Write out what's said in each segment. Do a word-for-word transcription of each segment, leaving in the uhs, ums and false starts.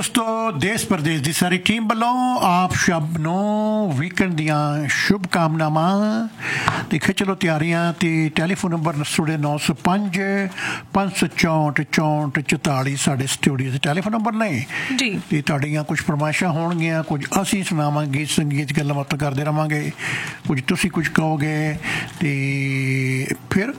दोस्तों देश प्रदेश की सारी टीम वालों आप सब नो वीकेंड दियां शुभ कामनावां ते खिचलो तैयारियां ते टेलीफोन नंबर सुड़े नौ सौ पांच पांच सौ चौंठ चौंठ चौताली साढ़े स्टूडियो से टेलीफोन नंबर ने जी ते तुहाडियां कुछ फरमाइशां होणगियां कुछ असीं सुणावांगे संगीत गल्लां बातां करदे रहांगे कुछ तुसीं कुछ कहोगे ते फिर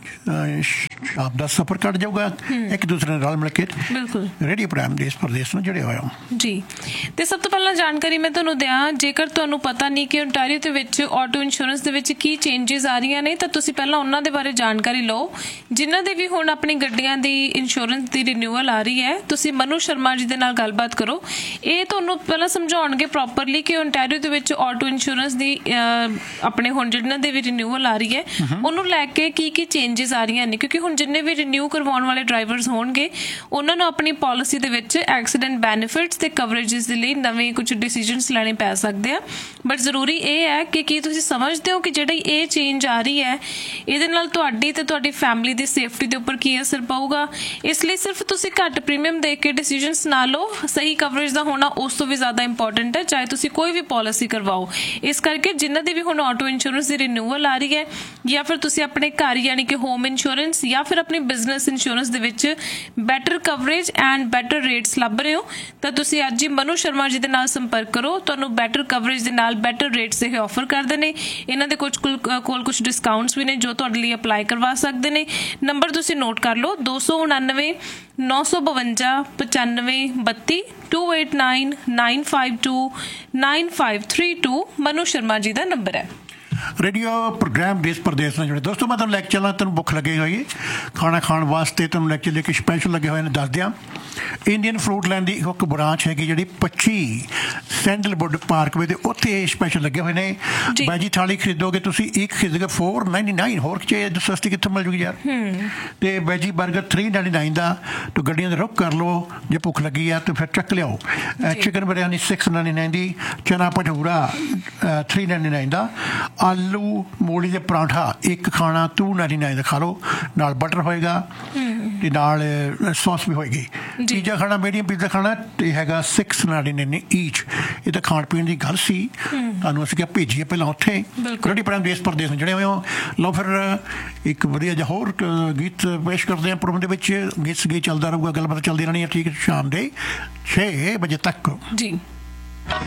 शाम का सफर कट जाऊगा एक दूसरे रल मिल के बिल्कुल रेडियो प्राइम देश प्रदेश में जुड़े हुए हो जी ਤੇ ਸਭ ਤੋਂ ਪਹਿਲਾਂ ਜਾਣਕਾਰੀ ਮੈਂ ਤੁਹਾਨੂੰ ਦਿਆਂ ਜੇਕਰ ਤੁਹਾਨੂੰ ਪਤਾ ਨਹੀਂ ਕਿ ਓਨਟਾਰੀਓ ਦੇ ਵਿੱਚ ਆਟੋ ਇੰਸ਼ੋਰੈਂਸ ਦੇ ਵਿੱਚ ਕੀ ਚੇਂਜਸ ਆ ਰਹੀਆਂ ਨੇ ਤਾਂ ਤੁਸੀਂ ਪਹਿਲਾਂ ਉਹਨਾਂ ਦੇ ਬਾਰੇ ਜਾਣਕਾਰੀ ਲਓ ਜਿਨ੍ਹਾਂ ਦੇ ਵੀ ਹੁਣ ਆਪਣੀ ਗੱਡੀਆਂ ਦੀ ਇੰਸ਼ੋਰੈਂਸ ਦੀ ਰਿਨਿਊਅਲ ਆ ਰਹੀ ਹੈ ਤੁਸੀਂ ਮਨੂ ਸ਼ਰਮਾ ਜੀ ਦੇ ਨਾਲ ਗੱਲਬਾਤ ਕਰੋ ਇਹ ਤੁਹਾਨੂੰ ਪਹਿਲਾਂ ਸਮਝਾਉਣਗੇ ਪ੍ਰੋਪਰਲੀ ਕਿ ਓਨਟਾਰੀਓ ਦੇ ਵਿੱਚ ਆਟੋ ਇੰਸ਼ੋਰੈਂਸ ਦੀ ਆਪਣੇ ਹੁਣ ਜਿਨ੍ਹਾਂ ਦੇ ਵੀ ਰਿਨਿਊਅਲ ਆ ਰਹੀ ਹੈ ਉਹਨੂੰ ਲੈ ਕੇ ਕੀ ਕੀ ਚੇਂਜਸ ਆ ਰਹੀਆਂ ਨੇ ਕਿਉਂਕਿ ਹੁਣ ਜਿੰਨੇ ਵੀ ਰਿਨਿਊ ਕਰਵਾਉਣ ਵਾਲੇ ਡਰਾਈਵਰਸ ਹੋਣਗੇ ਉਹਨਾਂ ਨੂੰ ਆਪਣੀ ਪਾਲਿਸੀ ਦੇ ਵਿੱਚ ਐਕਸੀਡੈਂਟ ਬੈਨੀਫਿਟਸ ਤੇ ਕਵਰੇजेस ਦੇ ਲਈ ਨਵੇਂ ਕੁਝ ਡਿਸੀਜਨਸ ਲੈਣੇ ਪੈ ਸਕਦੇ ਆ ਬਟ ਜ਼ਰੂਰੀ ਇਹ ਹੈ ਕਿ ਕੀ ਤੁਸੀਂ ਸਮਝਦੇ ਹੋ ਕਿ ਜਿਹੜੀ ਇਹ ਚੇਂਜ ਆ ਰਹੀ ਹੈ ਇਹਦੇ ਨਾਲ ਤੁਹਾਡੀ ਤੇ ਤੁਹਾਡੀ ਫੈਮਿਲੀ ਦੀ ਸੇਫਟੀ ਦੇ ਉੱਪਰ ਕੀ ਅਸਰ ਪਊਗਾ ਇਸ ਲਈ ਸਿਰਫ ਤੁਸੀਂ ਘੱਟ ਪ੍ਰੀਮੀਅਮ ਦੇ ਕੇ ਡਿਸੀਜਨਸ ਨਾ ਲਓ ਸਹੀ ਕਵਰੇਜ ਦਾ ਹੋਣਾ ਉਸ ਤੋਂ ਵੀ ਜ਼ਿਆਦਾ ਇੰਪੋਰਟੈਂਟ ਹੈ ਚਾਹੇ ਤੁਸੀਂ ਕੋਈ ਵੀ ਪਾਲਿਸੀ ਕਰਵਾਓ ਇਸ ਕਰਕੇ ਜਿਨ੍ਹਾਂ ਦੀ ਵੀ ਹੁਣ ਆਟੋ ਇੰਸ਼ੋਰੈਂਸ ਦੀ ਰਿਨਿਊਅਲ ਆ ਰਹੀ ਹੈ ਜਾਂ ਫਿਰ ਤੁਸੀਂ ਆਪਣੇ ਘਰ ਯਾਨੀ ਕਿ ਹੋਮ ਇੰਸ਼ੋਰੈਂਸ ਜਾਂ ਫਿਰ ਆਪਣੀ ਬਿਜ਼ਨਸ ਇੰਸ਼ੋਰੈਂਸ ਦੇ ਵਿੱਚ better coverage and better rates ਲੱਭ ਰਹੇ ਹੋ ਤਾਂ ਤੁਸੀਂ ਅੱਜ ਹੀ ਮਨੂ ਸ਼ਰਮਾ ਜੀ ਦੇ ਨਾਲ ਸੰਪਰਕ ਕਰੋ ਤੁਹਾਨੂੰ ਬੈਟਰ ਕਵਰੇਜ ਦੇ ਨਾਲ ਬੈਟਰ ਰੇਟਸ ਇਹ ਆਫਰ ਕਰਦੇ ਨੇ ਇਹਨਾਂ ਦੇ ਕੁਝ ਕੋਲ ਕੁਝ ਡਿਸਕਾਊਂਟਸ ਵੀ ਨੇ ਜੋ ਤੁਹਾਡੇ ਲਈ ਅਪਲਾਈ ਕਰਵਾ ਸਕਦੇ ਨੇ ਨੰਬਰ ਤੁਸੀਂ ਨੋਟ ਕਰ ਲਓ ਦੋ ਸੌ ਉਣਾਨਵੇਂ ਨੌ ਸੌ ਬਵੰਜਾ ਪਚਾਨਵੇਂ ਬੱਤੀ to eight nine nine five to nine five three two Manu Sharma ji the number ਹੈ रेडियो प्रोग्राम देश प्रदेश में जुड़े दोस्तों मैं तुम लैके चलना तेन भुख लगे हुई खाना खाने वास्ते तुम लैके लेके स्पैशल लगे हुए ने दस दियाँ इंडियन फ्रूट लैंड की एक ब्रांच हैगी जी पच्ची सैंडलवुड पार्क में उत्थे स्पैशल लगे हुए ने वैजी थाली खरीदोगे तुसी एक खरीदोगे फोर नाइनटी नाइन होर चीज सस्ती कितों मिल जूगी यार तो veggie burger three ninety nine का तो गड्डियां रुक कर लो जे भुख लगी है तो फिर चक लियाओ chicken biryani six ninety nine की चना भटूरा थ्री नाइनटी नाइन का आलू मूली के परांठा एक खाना टू नाइनटी नाइन का खा लो नाल बटर होएगा ते नाल सॉस भी होएगी तीजा खाना मीडियम पीजा खाना ते हैगा सिक्स नाइनटी नाइन ईच ये तो खाण पीण की गल सी तुहानूं असीं क्या भेजीए पहलां उत्थे रेडियो प्राइम देश प्रदेश में जुड़े हुए हो लो फिर एक वधिया जिहा होर गीत पेश करते हैं प्रोग्राम दे विच गीत गीत चलदा रहूगा गलबात चलदी रहनी है ठीक शाम दे छे बजे तक जी।